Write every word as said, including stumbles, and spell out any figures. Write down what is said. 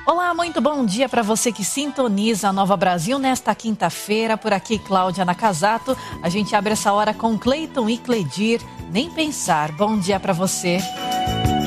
Olá, muito bom dia para você que sintoniza a Nova Brasil nesta quinta-feira. Por aqui, Cláudia Nakazato. A gente abre essa hora com Cleiton e Cledir. Nem pensar. Bom dia para você.